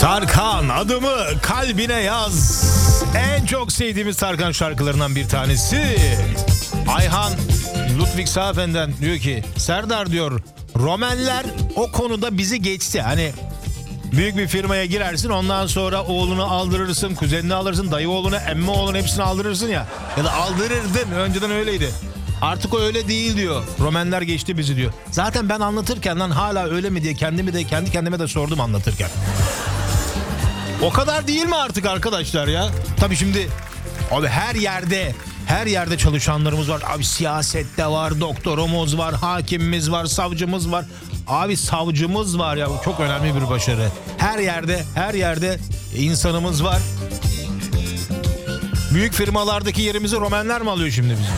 Tarkan, adımı kalbine yaz. En çok sevdiğimiz Tarkan şarkılarından bir tanesi. Ayhan Ludwigshaven'den diyor ki, Serdar diyor, Romenler o konuda bizi geçti. Hani büyük bir firmaya girersin, ondan sonra oğlunu aldırırsın, kuzenini alırsın, dayı oğlunu, emmi oğlunu hepsini aldırırsın ya. Ya da aldırırdın, önceden öyleydi. Artık o öyle değil diyor. Romenler geçti bizi diyor. Zaten ben anlatırken lan hala öyle mi diye kendi kendime de sordum anlatırken. O kadar değil mi artık arkadaşlar ya? Tabii şimdi abi her yerde çalışanlarımız var. Abi siyasette var, doktorumuz var, hakimimiz var, savcımız var. Abi savcımız var ya, çok önemli bir başarı. Her yerde insanımız var. Büyük firmalardaki yerimizi Romenler mi alıyor şimdi bizim?